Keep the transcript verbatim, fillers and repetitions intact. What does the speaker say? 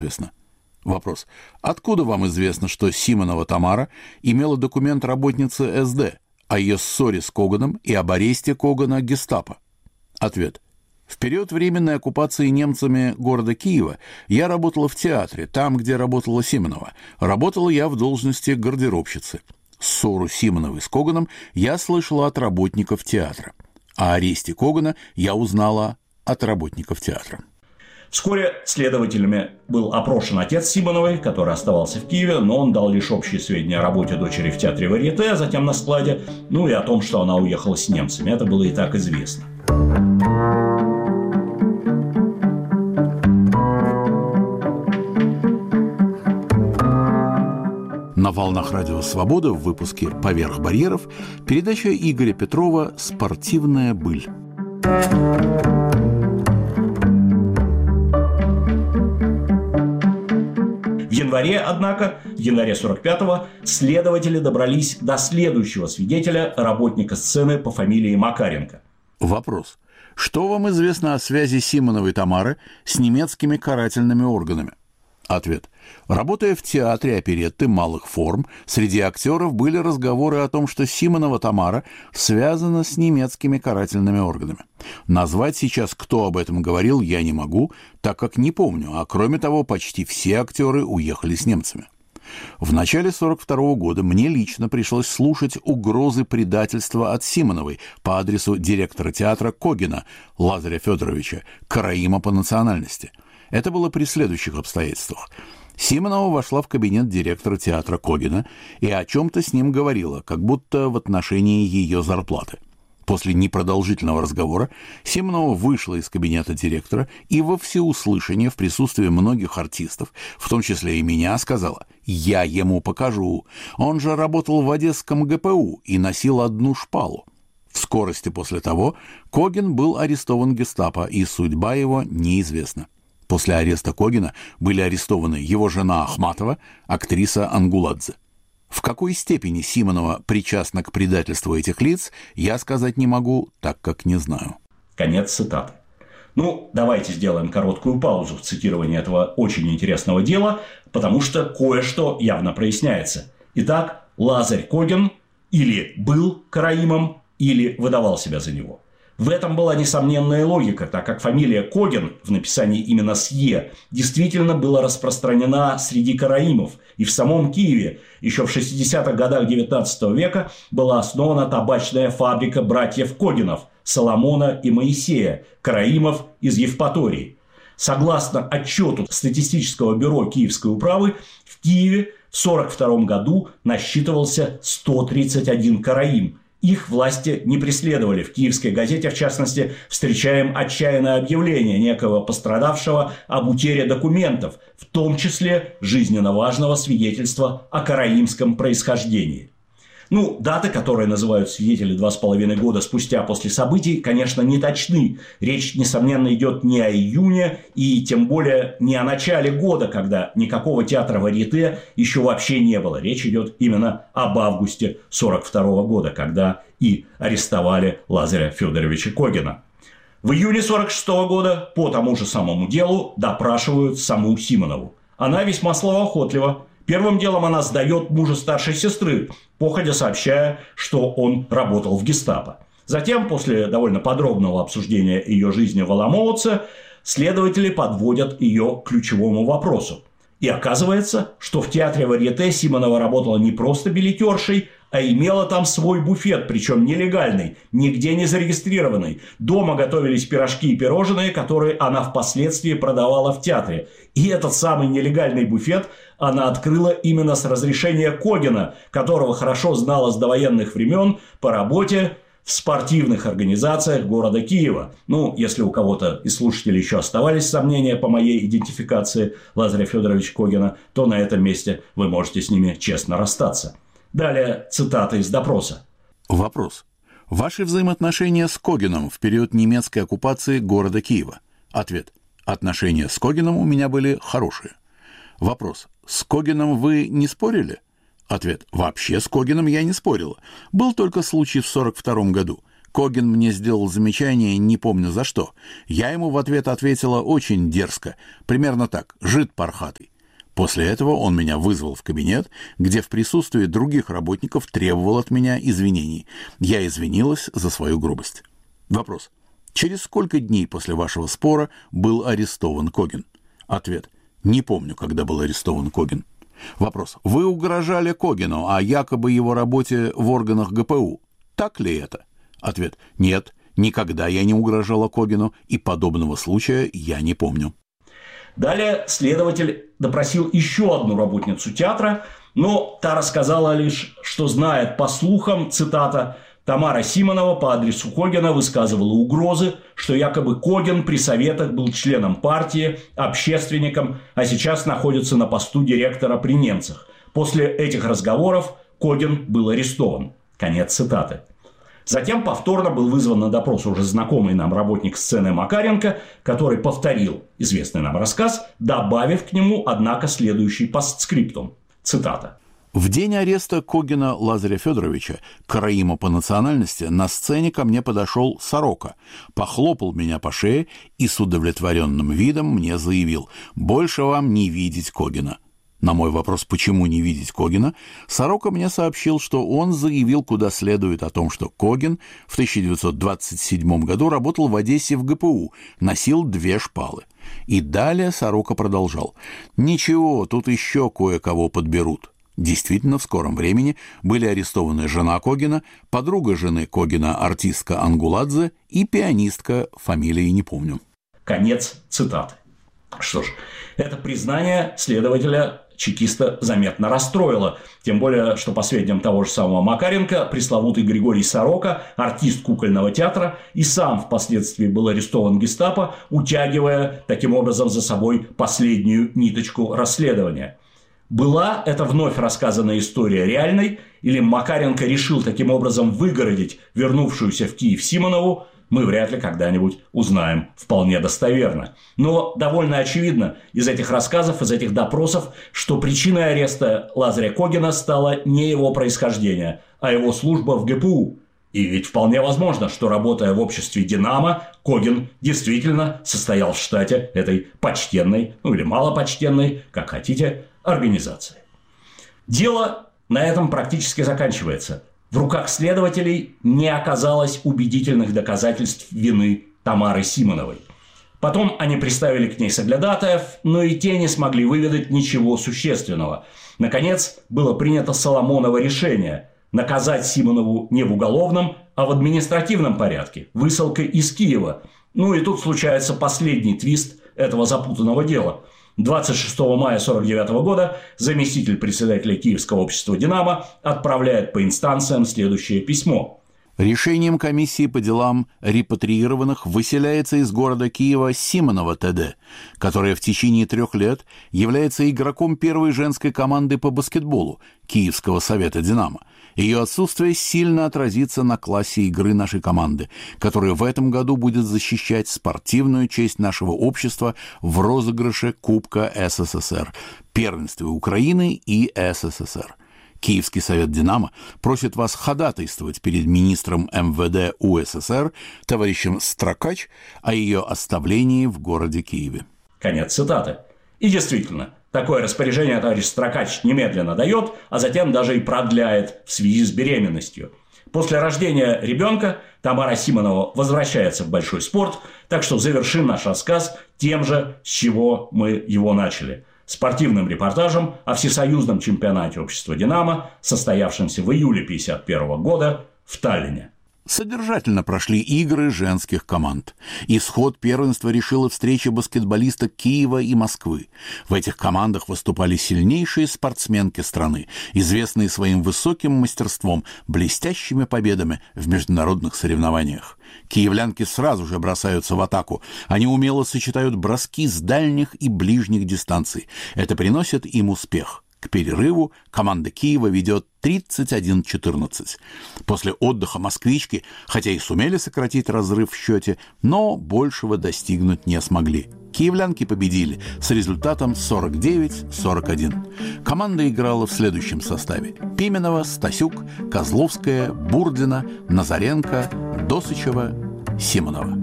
известно. Вопрос. Откуда вам известно, что Симонова Тамара имела документ работницы эс дэ о ее ссоре с Коганом и об аресте Когана гестапо? Ответ. В период временной оккупации немцами города Киева я работала в театре, там, где работала Симонова. Работала я в должности гардеробщицы. Ссору Симоновой с Коганом я слышала от работников театра. О аресте Когана я узнала от работников театра. Вскоре следователями был опрошен отец Симоновой, который оставался в Киеве, но он дал лишь общие сведения о работе дочери в театре Варьете, а затем на складе, ну и о том, что она уехала с немцами. Это было и так известно. На волнах Радио Свобода в выпуске «Поверх барьеров» передача Игоря Петрова «Спортивная быль». В январе, однако, в январе сорок пятого следователи добрались до следующего свидетеля, работника сцены по фамилии Макаренко. Вопрос. Что вам известно о связи Симоновой Тамары с немецкими карательными органами? Ответ. Работая в театре оперетты малых форм, среди актеров были разговоры о том, что Симонова Тамара связана с немецкими карательными органами. Назвать сейчас, кто об этом говорил, я не могу, так как не помню, а кроме того, почти все актеры уехали с немцами. В начале сорок второго года мне лично пришлось слушать угрозы предательства от Симоновой по адресу директора театра Когена Лазаря Федоровича, караима по национальности. Это было при следующих обстоятельствах. Симонова вошла в кабинет директора театра Когена и о чем-то с ним говорила, как будто в отношении ее зарплаты. После непродолжительного разговора Симонова вышла из кабинета директора и во всеуслышание в присутствии многих артистов, в том числе и меня, сказала: «Я ему покажу. Он же работал в Одесском гэ пэ у и носил одну шпалу». В скорости после того Коген был арестован гестапо, и судьба его неизвестна. После ареста Когена были арестованы его жена Ахматова, актриса Ангуладзе. В какой степени Симонова причастна к предательству этих лиц, я сказать не могу, так как не знаю. Конец цитаты. Ну, давайте сделаем короткую паузу в цитировании этого очень интересного дела, потому что кое-что явно проясняется. Итак, Лазарь Коген или был караимом, или выдавал себя за него. В этом была несомненная логика, так как фамилия Коген в написании именно с «е» действительно была распространена среди караимов. И в самом Киеве еще в шестидесятых годах девятнадцатого века была основана табачная фабрика братьев Когенов Соломона и Моисея, караимов из Евпатории. Согласно отчету статистического бюро Киевской управы, в Киеве в сорок втором году насчитывался сто тридцать один караим. Их власти не преследовали. В Киевской газете, в частности, встречаем отчаянное объявление некого пострадавшего об утере документов, в том числе жизненно важного свидетельства о караимском происхождении. Ну, даты, которые называют свидетели два с половиной года спустя после событий, конечно, не точны. Речь, несомненно, идет не о июне и тем более не о начале года, когда никакого театра Варьете еще вообще не было. Речь идет именно об августе сорок второго года, когда и арестовали Лазаря Федоровича Когена. В июне сорок шестого года по тому же самому делу допрашивают саму Симонову. Она весьма словоохотлива. Первым делом она сдает мужа старшей сестры, походя сообщая, что он работал в гестапо. Затем, после довольно подробного обсуждения ее жизни в Аламоутсе, следователи подводят ее к ключевому вопросу. И оказывается, что в театре Варьете Симонова работала не просто билетершей, а имела там свой буфет, причем нелегальный, нигде не зарегистрированный. Дома готовились пирожки и пирожные, которые она впоследствии продавала в театре. И этот самый нелегальный буфет она открыла именно с разрешения Когена, которого хорошо знала с довоенных времен по работе в спортивных организациях города Киева. Ну, если у кого-то из слушателей еще оставались сомнения по моей идентификации Лазаря Федоровича Когена, то на этом месте вы можете с ними честно расстаться. Далее цитата из допроса. Вопрос. Ваши взаимоотношения с Когеном в период немецкой оккупации города Киева? Ответ. Отношения с Когеном у меня были хорошие. Вопрос. С Когеном вы не спорили? Ответ. Вообще с Когеном я не спорила. Был только случай в сорок втором году. Коген мне сделал замечание, не помню за что. Я ему в ответ ответила очень дерзко, примерно так: «Жид пархатый». После этого он меня вызвал в кабинет, где в присутствии других работников требовал от меня извинений. Я извинилась за свою грубость. Вопрос. Через сколько дней после вашего спора был арестован Коген? Ответ. Не помню, когда был арестован Коген. Вопрос. Вы угрожали Когену о якобы его работе в органах ГПУ. Так ли это? Ответ. Нет, никогда я не угрожала Когену, и подобного случая я не помню. Далее следователь допросил еще одну работницу театра, но та рассказала лишь, что знает по слухам, цитата, «Тамара Симонова по адресу Когена высказывала угрозы, что якобы Коген при советах был членом партии, общественником, а сейчас находится на посту директора при немцах. После этих разговоров Коген был арестован». Конец цитаты. Затем повторно был вызван на допрос уже знакомый нам работник сцены Макаренко, который повторил известный нам рассказ, добавив к нему, однако, следующий постскриптум. Цитата. В день ареста Когена Лазаря Федоровича, караима по национальности, на сцене ко мне подошел Сорока, похлопал меня по шее и с удовлетворенным видом мне заявил: «Больше вам не видеть Когена». На мой вопрос, почему не видеть Когена, Сорока мне сообщил, что он заявил куда следует о том, что Коген в тысяча девятьсот двадцать седьмом году работал в Одессе в ГПУ, носил две шпалы. И далее Сорока продолжал: «Ничего, тут еще кое-кого подберут». Действительно, в скором времени были арестованы жена Когена, подруга жены Когена, артистка Ангуладзе, и пианистка, фамилии не помню. Конец цитаты. Что ж, это признание следователя чекиста заметно расстроило. Тем более, что по сведениям того же самого Макаренко, пресловутый Григорий Сорока, артист кукольного театра, и сам впоследствии был арестован гестапо, утягивая таким образом за собой последнюю ниточку расследования. Была это вновь рассказанная история реальной, или Макаренко решил таким образом выгородить вернувшуюся в Киев Симонову, мы вряд ли когда-нибудь узнаем вполне достоверно. Но довольно очевидно из этих рассказов, из этих допросов, что причиной ареста Лазаря Когена стало не его происхождение, а его служба в ГПУ. И ведь вполне возможно, что, работая в обществе «Динамо», Коген действительно состоял в штате этой почтенной, ну или малопочтенной, как хотите, организации. Дело на этом практически заканчивается. В руках следователей не оказалось убедительных доказательств вины Тамары Симоновой. Потом они приставили к ней соглядатаев, но и те не смогли выведать ничего существенного. Наконец, было принято Соломоново решение – наказать Симонову не в уголовном, а в административном порядке, высылкой из Киева. Ну и тут случается последний твист этого запутанного дела. двадцать шестого мая тысяча девятьсот сорок девятого года заместитель председателя Киевского общества «Динамо» отправляет по инстанциям следующее письмо. Решением комиссии по делам репатриированных выселяется из города Киева Симонова ТД, которая в течение трех лет является игроком первой женской команды по баскетболу Киевского совета «Динамо». Ее отсутствие сильно отразится на классе игры нашей команды, которая в этом году будет защищать спортивную честь нашего общества в розыгрыше Кубка СССР, первенстве Украины и СССР. Киевский совет «Динамо» просит вас ходатайствовать перед министром эм вэ дэ УССР товарищем Строкач о ее оставлении в городе Киеве. Конец цитаты. И действительно, такое распоряжение товарищ Строкач немедленно дает, а затем даже и продляет в связи с беременностью. После рождения ребенка Тамара Симонова возвращается в большой спорт, так что завершим наш рассказ тем же, с чего мы его начали. Спортивным репортажем о всесоюзном чемпионате общества «Динамо», состоявшемся в июле тысяча девятьсот пятьдесят первого года в Таллине. Содержательно прошли игры женских команд. Исход первенства решила встреча баскетболисток Киева и Москвы. В этих командах выступали сильнейшие спортсменки страны, известные своим высоким мастерством, блестящими победами в международных соревнованиях. Киевлянки сразу же бросаются в атаку. Они умело сочетают броски с дальних и ближних дистанций. Это приносит им успех. К перерыву команда Киева ведет тридцать один четырнадцать. После отдыха москвички, хотя и сумели сократить разрыв в счете, но большего достигнуть не смогли. Киевлянки победили с результатом сорок девять сорок один. Команда играла в следующем составе: Пименова, Стасюк, Козловская, Бурдина, Назаренко, Досычева, Симонова.